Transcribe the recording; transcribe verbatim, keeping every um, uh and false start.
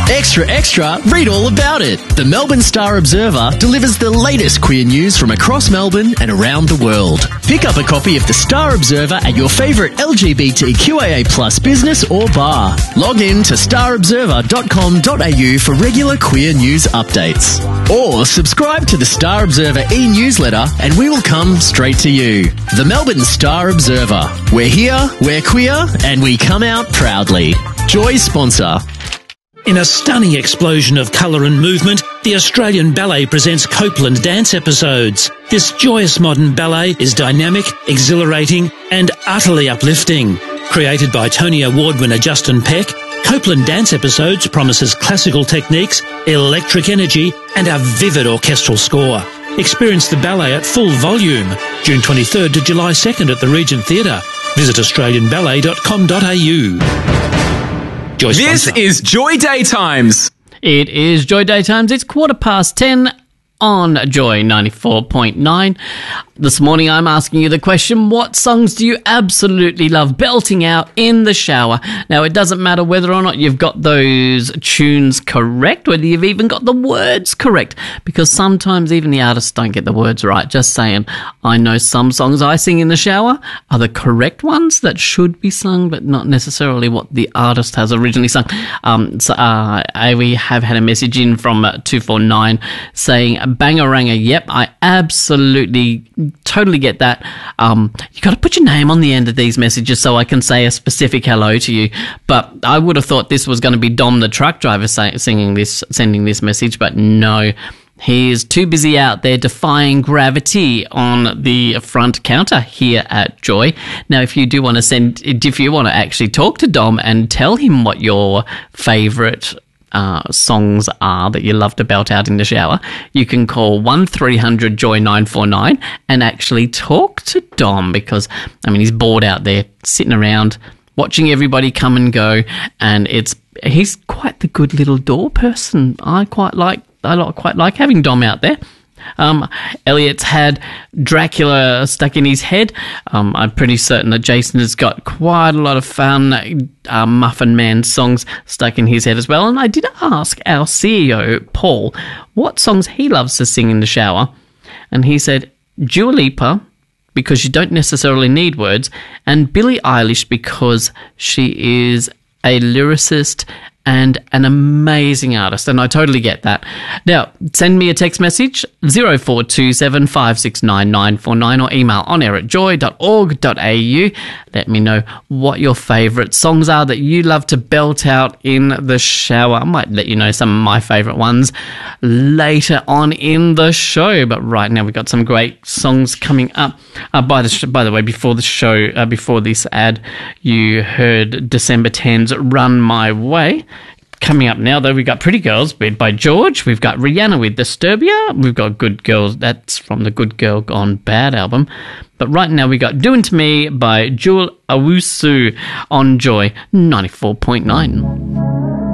Extra, extra, read all about it. The Melbourne Star Observer delivers the latest queer news from across Melbourne and around the world. Pick up a copy of the Star Observer at your favourite L G B T Q I A plus business or bar. Log in to star observer dot com dot a u for regular queer news updates. Or subscribe to the Star Observer e-newsletter and we will come straight to you. The Melbourne Star Observer. We're here, we're queer, and we come out proudly. Joy sponsor. In a stunning explosion of colour and movement, the Australian Ballet presents Copeland Dance Episodes. This joyous modern ballet is dynamic, exhilarating and utterly uplifting. Created by Tony Award winner Justin Peck, Copeland Dance Episodes promises classical techniques, electric energy and a vivid orchestral score. Experience the ballet at full volume, June twenty-third to July second at the Regent Theatre. Visit australian ballet dot com dot a u. Joy This sponsor. is Joy Daytimes. It is Joy Daytimes. It's quarter past ten on Joy ninety-four point nine. This morning I'm asking you the question, what songs do you absolutely love belting out in the shower? Now, it doesn't matter whether or not you've got those tunes correct, whether you've even got the words correct, because sometimes even the artists don't get the words right. Just saying, I know some songs I sing in the shower are the correct ones that should be sung, but not necessarily what the artist has originally sung. Um, so, uh, I, we have had a message in from uh, two four nine saying, Bangaranga, yep, I absolutely totally get that. Um, you got to put your name on the end of these messages so I can say a specific hello to you. But I would have thought this was going to be Dom the truck driver say, singing this, sending this message, but no. He is too busy out there defying gravity on the front counter here at Joy. Now, if you do want to send, if you want to actually talk to Dom and tell him what your favourite Uh, songs are that you love to belt out in the shower, you can call one three hundred joy nine four nine and actually talk to Dom, because, I mean, he's bored out there sitting around watching everybody come and go, and it's he's quite the good little door person. I quite like I like, quite like having Dom out there. Um, Elliot's had Dracula stuck in his head. Um, I'm pretty certain that Jason has got quite a lot of fun uh, Muffin Man songs stuck in his head as well. And I did ask our C E O, Paul, what songs he loves to sing in the shower. And he said Dua Lipa, because you don't necessarily need words, and Billie Eilish, because she is a lyricist and an amazing artist, and I totally get that. Now, send me a text message, zero four two seven five six nine nine four nine, or email on air at joy dot org dot a u. Let me know what your favourite songs are that you love to belt out in the shower. I might let you know some of my favourite ones later on in the show, but right now we've got some great songs coming up. Uh, by, the sh- by the way, before the show, uh, before this ad, you heard December ten's Run My Way. Coming up now, though, we've got Pretty Girls by George. We've got Rihanna with Disturbia. We've got Good Girls. That's from the Good Girl Gone Bad album. But right now, we got Doing To Me by Jewel Awusu on Joy ninety-four point nine.